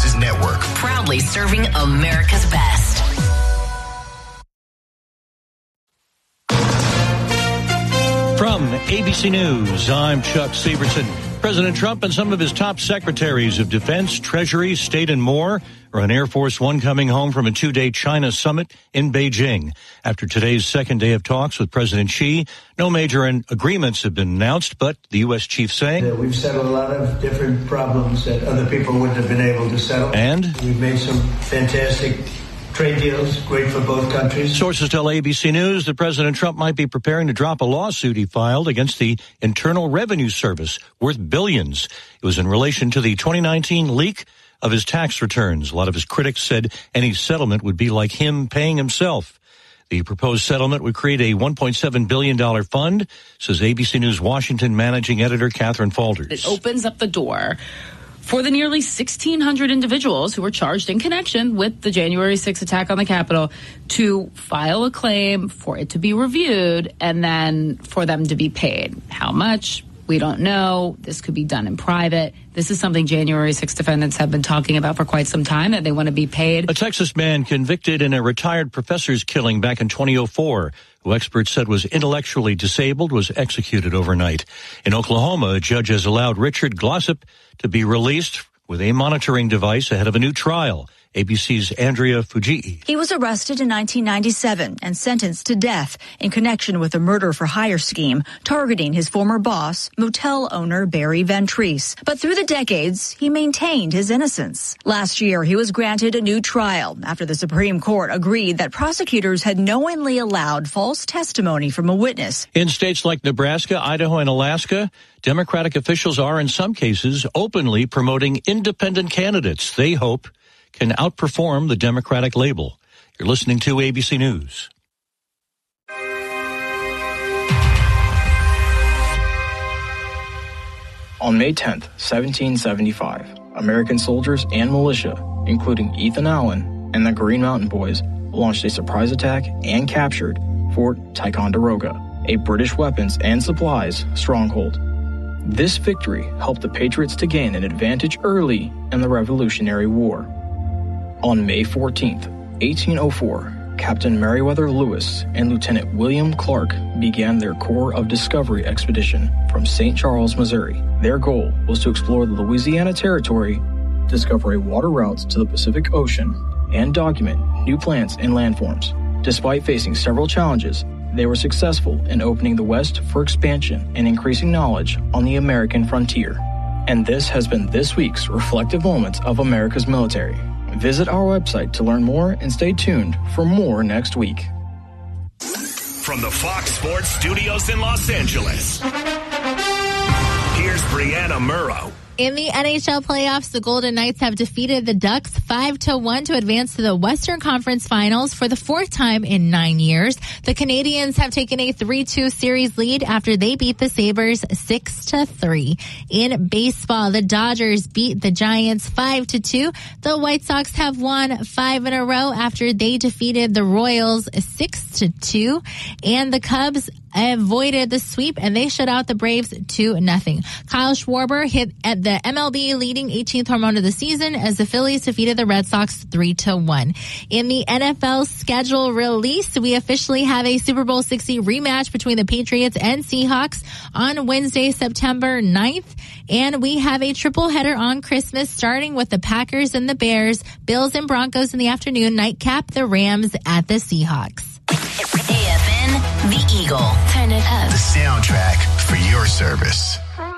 Services Network. Proudly serving America's best. From ABC News, I'm Chuck Severson. President Trump and some of his top secretaries of defense, treasury, state, and more are on Air Force One coming home from a 2-day China summit in Beijing. After today's second day of talks with President Xi, no major agreements have been announced, but the U.S. chief saying we've settled a lot of different problems that other people wouldn't have been able to settle. And we've made some fantastic trade deals, great for both countries. Sources tell ABC News that President Trump might be preparing to drop a lawsuit he filed against the Internal Revenue Service worth billions. It was in relation to the 2019 leak of his tax returns. A lot of his critics said any settlement would be like him paying himself. The proposed settlement would create a $1.7 billion fund, says ABC News Washington managing editor Catherine Falders. It opens up the door for the nearly 1,600 individuals who were charged in connection with the January 6th attack on the Capitol to file a claim, for it to be reviewed, and then for them to be paid. How much? We don't know. This could be done in private. This is something January 6th defendants have been talking about for quite some time, that they want to be paid. A Texas man convicted in a retired professor's killing back in 2004, who experts said was intellectually disabled, was executed overnight. In Oklahoma, a judge has allowed Richard Glossip to be released with a monitoring device ahead of a new trial. ABC's Andrea Fujii. He was arrested in 1997 and sentenced to death in connection with a murder-for-hire scheme targeting his former boss, motel owner Barry Ventrise. But through the decades, he maintained his innocence. Last year, he was granted a new trial after the Supreme Court agreed that prosecutors had knowingly allowed false testimony from a witness. In states like Nebraska, Idaho, and Alaska, Democratic officials are, in some cases, openly promoting independent candidates they hope can outperform the Democratic label. You're listening to ABC News. On May 10th, 1775, American soldiers and militia, including Ethan Allen and the Green Mountain Boys, launched a surprise attack and captured Fort Ticonderoga, a British weapons and supplies stronghold. This victory helped the Patriots to gain an advantage early in the Revolutionary War. On May 14th, 1804, Captain Meriwether Lewis and Lieutenant William Clark began their Corps of Discovery expedition from St. Charles, Missouri. Their goal was to explore the Louisiana Territory, discover water routes to the Pacific Ocean, and document new plants and landforms. Despite facing several challenges, they were successful in opening the West for expansion and increasing knowledge on the American frontier. And this has been this week's Reflective Moments of America's Military. Visit our website to learn more and stay tuned for more next week. From the Fox Sports Studios in Los Angeles, here's Brianna Murrow. In the NHL playoffs, the Golden Knights have defeated the Ducks 5-1 to advance to the Western Conference Finals for the fourth time in 9 years. The Canadiens have taken a 3-2 series lead after they beat the Sabres 6-3. In baseball, the Dodgers beat the Giants 5-2. The White Sox have won 5 in a row after they defeated the Royals 6-2. And the Cubs avoided the sweep and they shut out the Braves 2-0. Kyle Schwarber hit at the MLB leading 18th home run of the season as the Phillies defeated the Red Sox 3-1. In the NFL schedule release, we officially have a Super Bowl 60 rematch between the Patriots and Seahawks on Wednesday, September 9th. And we have a triple header on Christmas, starting with the Packers and the Bears, Bills and Broncos in the afternoon, nightcap the Rams at the Seahawks. AFN, The Eagle. Turn it up. The soundtrack for your service.